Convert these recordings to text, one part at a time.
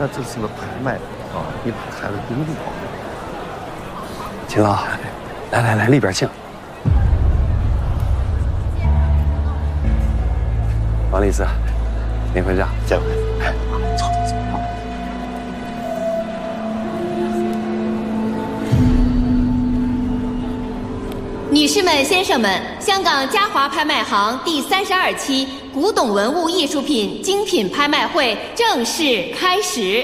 那这是个拍卖啊，你把孩子盯住好。 秦老，来，里边请。王律师，领回家。 这回，哎，走。 女士们、先生们，香港嘉华拍卖行第32期古董文物艺术品精品拍卖会正式开始。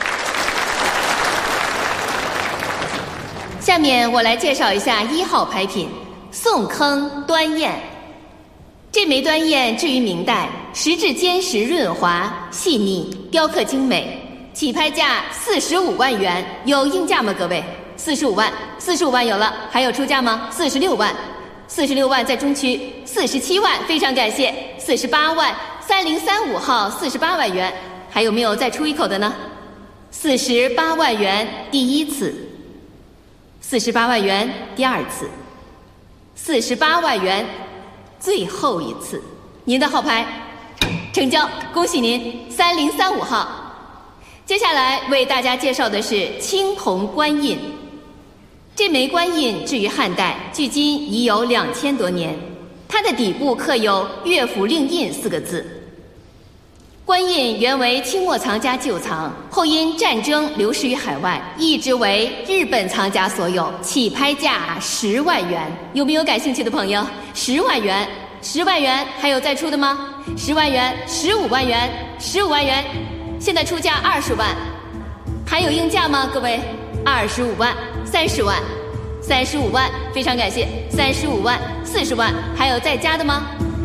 下面我来介绍一下1号拍品宋坑端砚。这枚端砚置于明代，石质坚实润滑细腻，雕刻精美，起拍价45万元。有应价吗？各位？45万有了，还有出价吗？46万在中区，47万，非常感谢，48万，3035号48万元，还有没有再出一口的呢？48万元第一次，48万元第二次，48万元最后一次。您的号牌成交，恭喜您，3035号。接下来为大家介绍的是青铜官印。这枚官印置于汉代，距今已有2000多年。它的底部刻有“乐府令印”4个字。官印原为清末藏家旧藏，后因战争流失于海外，一直为日本藏家所有，起拍价10万元。有没有感兴趣的朋友？10万元，10万元，还有再出的吗？10万元，15万元，15万元，现在出价20万，还有应价吗？各位，25万，30万，35万，非常感谢，35万，40万，还有再加的吗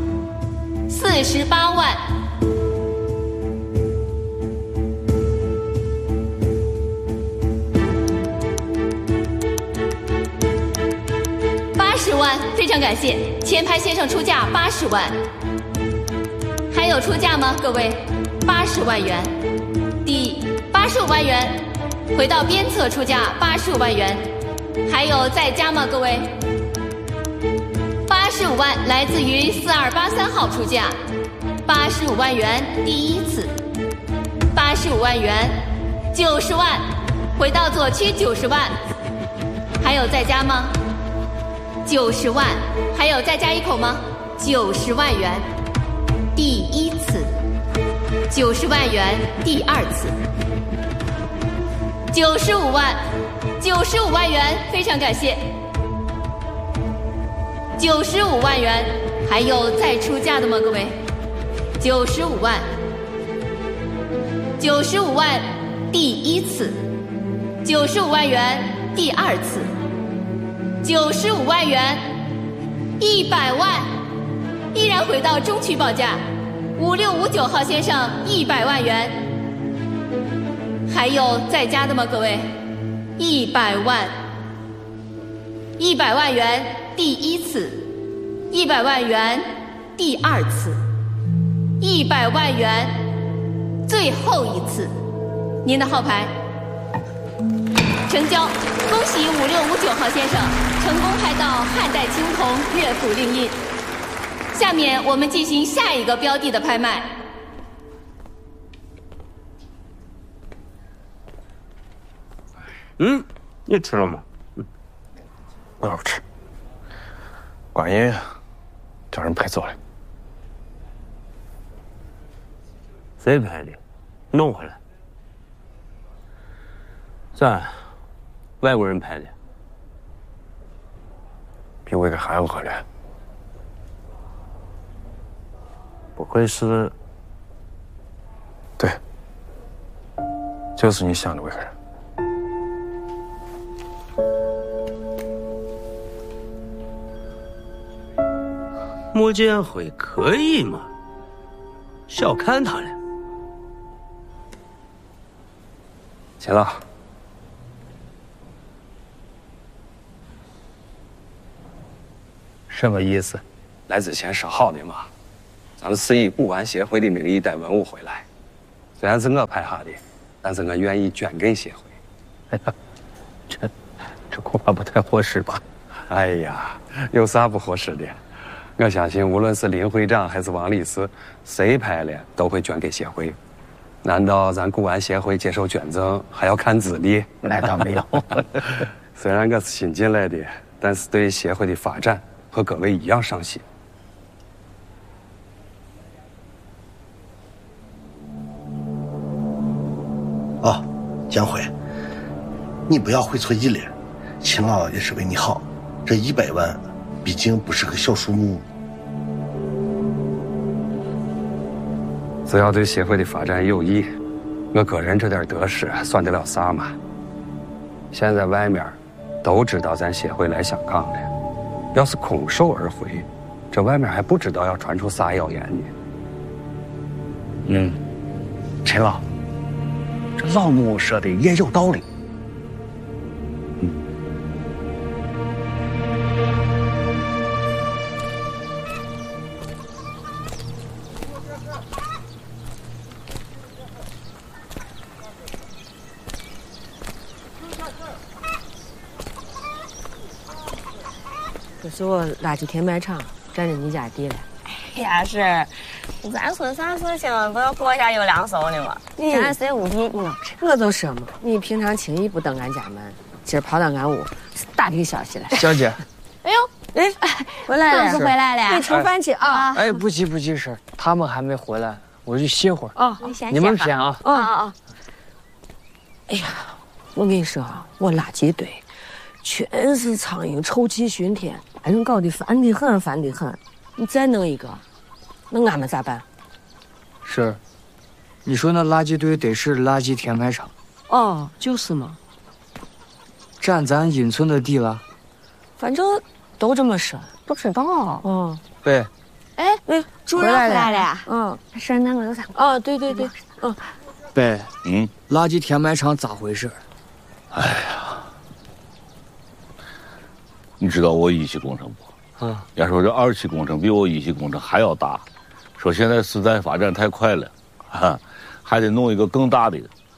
？48万。80万，非常感谢，前排先生出价80万，还有出价吗？各位，80万元，第85万元，回到边侧出价85万元，还有再加吗？各位，85万来自于4283号出价，85万元第一次，85万元，90万，回到左区90万，还有再加吗？90万，还有再加一口吗？90万元，第一次，90万元第二次，95万，95万元，非常感谢，95万元，还有再出价的吗？各位，95万，95万第一次，95万元第二次。95万元，100万，依然回到中区报价，5659号先生100万元，还有再加的吗？各位，100万，100万元第一次，100万元第二次，100万元最后一次。您的号牌成交，恭喜5659号先生成功拍到汉代青铜乐府令印。下面我们进行下一个标的的拍卖。 你吃了吗？ 我要吃。管爷叫人拍走了。 谁拍的？弄回来。算，外国人拍的。 比我给孩子可怜。 不会是？ 对，就是你想的那个人。 莫建辉可以吗？小看他了。 秦老， 什么意思？ 来之前说好的嘛，咱们是以古玩协会的名义带文物回来，虽然是我拍下的，但是我愿意捐给协会。 哎呀，这恐怕不太合适吧？ 哎呀，有啥不合适的？我相信无论是林会长还是王理事，谁拍了都会捐给协会。 难道咱古玩协会接受捐赠还要看资历？ 那倒没有。 虽然我是新进来的，但是对协会的发展和各位一样上心。 啊，江辉，你不要会错意了，秦老也是为你好，这100万毕竟不是个小数目。 只要对协会的发展有益，我个人这点得失算得了啥嘛？现在外面都知道咱协会来香港了，要是空手而回，这外面还不知道要传出啥谣言呢。 陈老，这老穆说的也有道理。 这是我垃圾填埋场，占着你家地了。 哎呀，是，咱说啥事情不要国家有两手的嘛？咱谁无敌？你老实。 我就说嘛，你平常轻易不登俺家门，今儿跑到俺屋，是打听消息了。 小姐， 哎呦， 回来了， 总是回来了。 你吃饭去啊？ 哎，不急事，他们还没回来，我去歇会儿。 哦， 你们先啊。 哎呀，我跟你说啊，我垃圾堆全是苍蝇，臭气熏天，把人搞得烦得很。你再弄一个，那俺们咋办？ 是，你说那垃圾堆得是垃圾填埋场？ 哦，就是嘛。 占咱隐村的地了？ 反正都这么说。 不知道。 对。 哎，主任回来了。 是那个有啥？ 哦，对。 贝，垃圾填埋场咋回事？ 哎呀，你知道我1期工程不？要说这2期工程比我1期工程还要大，说现在时代发展太快了，还得弄一个更大的。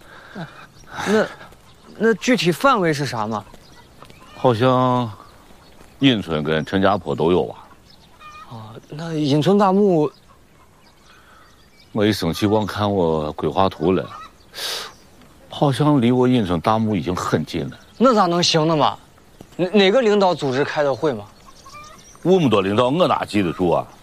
那具体范围是啥嘛？ 好像隐村跟陈家坡都有吧？ 那隐村大墓， 我一生气光看我规划图了，好像离我隐村大墓已经很近了。 那咋能行呢嘛？哪个领导组织开的会嘛？ 那么多领导，我哪记得住啊？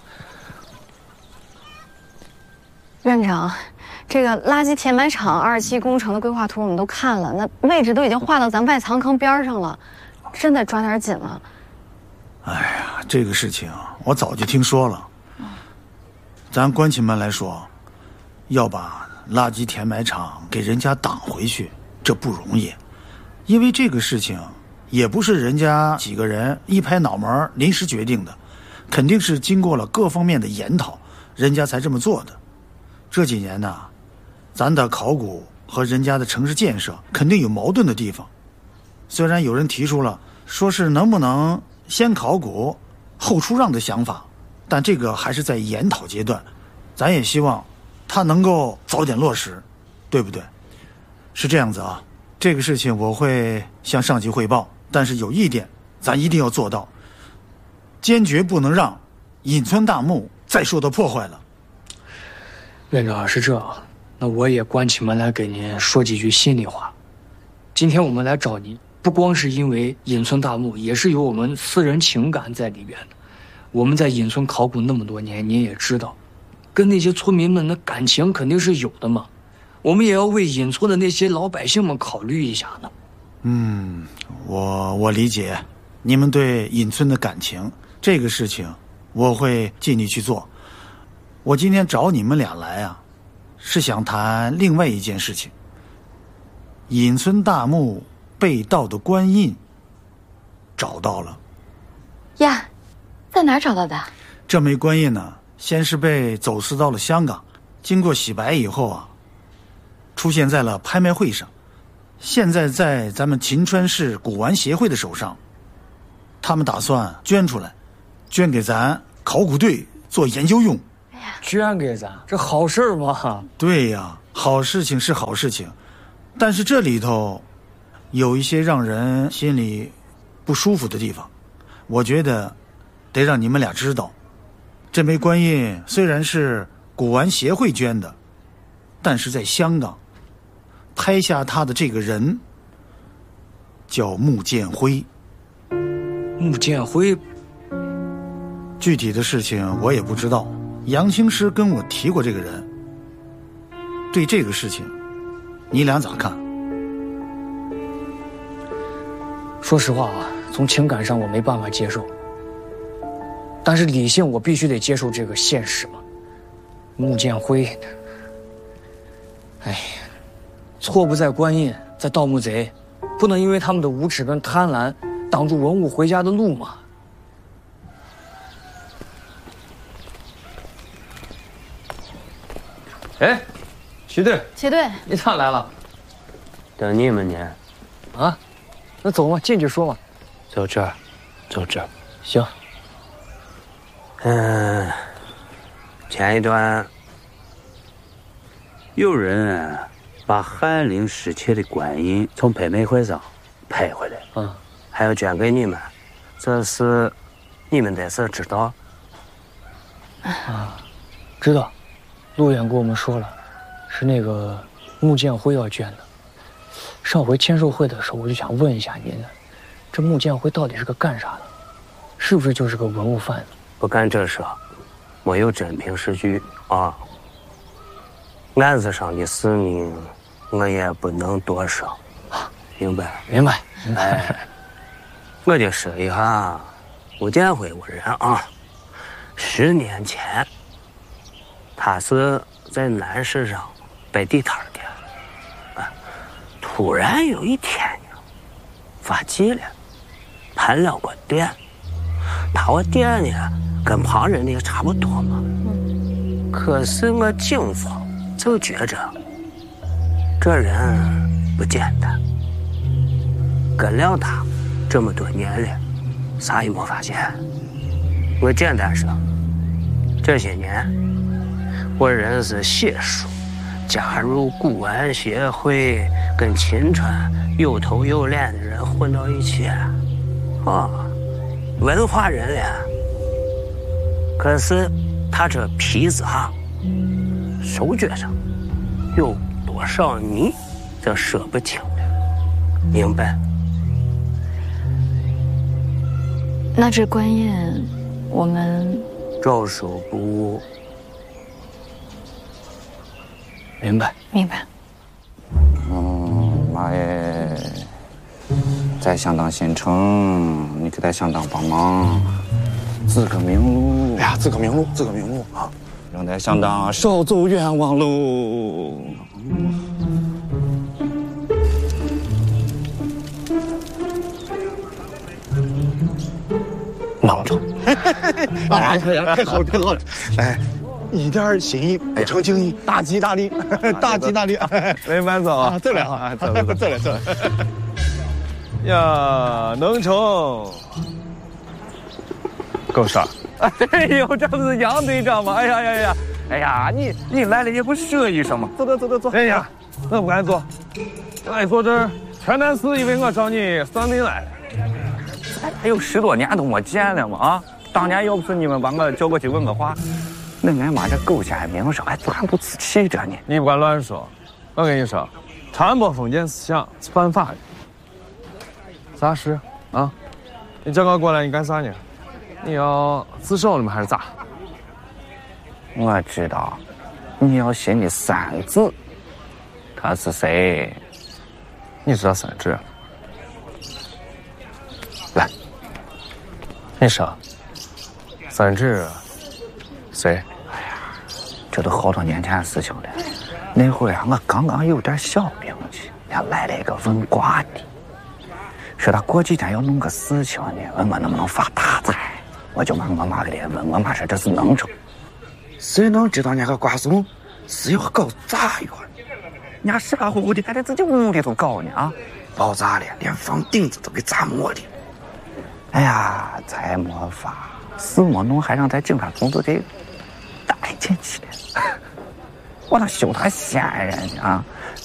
院长，这个垃圾填埋场2期工程的规划图我们都看了，那位置都已经划到咱外藏坑边上了，真得抓点紧了。 哎呀，这个事情我早就听说了。咱关起门来说，要把垃圾填埋场给人家挡回去，这不容易，因为这个事情也不是人家几个人一拍脑门临时决定的，肯定是经过了各方面的研讨，人家才这么做的。这几年呢，咱的考古和人家的城市建设肯定有矛盾的地方。虽然有人提出了说是能不能先考古后出让的想法，但这个还是在研讨阶段，咱也希望它能够早点落实，对不对？是这样子啊，这个事情我会向上级汇报，但是有一点咱一定要做到，坚决不能让隐村大墓再受到破坏了。 院长是这，那我也关起门来给您说几句心里话。今天我们来找您，不光是因为隐村大墓，也是有我们私人情感在里边的。我们在隐村考古那么多年，您也知道，跟那些村民们的感情肯定是有的嘛。我们也要为隐村的那些老百姓们考虑一下呢。 我理解你们对隐村的感情，这个事情我会尽力去做。我今天找你们俩来啊，是想谈另外一件事情。隐村大墓被盗的官印找到了。 呀，在哪儿找到的？ 这枚官印呢，先是被走私到了香港，经过洗白以后啊，出现在了拍卖会上，现在在咱们秦川市古玩协会的手上，他们打算捐出来，捐给咱考古队做研究用。 捐给咱，这好事吗？ 对呀，好事情是好事情，但是这里头有一些让人心里不舒服的地方，我觉得得让你们俩知道。这枚官印虽然是古玩协会捐的， 但是在香港拍下他的这个人叫穆建辉。 穆建辉， 具体的事情我也不知道。杨青师跟我提过这个人。对这个事情，你俩咋看？ 说实话啊，从情感上我没办法接受，但是理性我必须得接受这个现实嘛。穆建辉，哎呀，错不在官印，在盗墓贼，不能因为他们的无耻跟贪婪挡住文物回家的路嘛。 哎，齐队， 齐队， 你咋来了？ 等你们呢。 啊，那走嘛，进去说嘛。 走这儿，走这儿。 行。 前一段有人把翰林失窃的官印从拍卖会上拍回来，还要捐给你们，这事你们得是知道。 啊，知道。陆远跟我们说了，是那个穆建辉要捐的。上回签售会的时候，我就想问一下您，这穆建辉到底是个干啥的？是不是就是个文物贩子？ 不干这事，没有真凭实据啊。案子上的事情，我也不能多说，明白？ 明白。 我得说一下，穆建辉我人啊，10年前。他是在南市上摆地摊的，突然有一天呢，发迹了，盘了个店。他我店呢跟旁人的也差不多嘛，可是我警方就觉着这人不简单，跟了他这么多年了，啥也没发现。我简单说，这些年。我认识些书，加入古玩协会，跟秦川有头有脸的人混到一起，文化人了。可是他这皮子手脚上有多少泥，这说不清的，明白？ 那这官印，我们照收不误。 明白， 明白。 妈耶，在香港县城，你可在香港帮忙，自个明路。 哎呀，自个明路，自个明路啊！ 让在香港少走冤枉路。 忙着。 哎呀，太好了，太好了！哎。一点心意不成敬意，大吉大利，大吉大利！ 没慢走啊， 走了啊，走了。 呀，能成，够傻！ 哎呦，这不是杨队长吗？哎呀，你来了也不说一声嘛。 走。哎呀，我不敢坐，我坐这儿，全南市以为我找你算命来了。 还有10多年都没见了嘛啊！当年要不是你们把我叫过去问个话。那俺妈这狗血名声还钻不自气着呢！ 你不敢乱说，我跟你说，传播封建思想是犯法的。啥事啊？你叫我过来，你干啥呢？你要自首了吗？还是咋？ 我知道，你要信的三个字。他是谁？ 你知道三字？来，你说，三字谁？ 这都好多年前的事情了。那会儿我刚刚有点小名气，来了一个问卦的，说他过几天要弄个事情呢，问我能不能发大财。我就问我妈给他问，我妈说这是能成。谁能知道人家个瓜怂是要搞炸药？人家傻乎乎的还在自己屋里头搞呢啊！爆炸了，连房顶子都给炸没了。哎呀，财没发，事没弄，还让在警察工作队带进去了。我那修他闲人啊！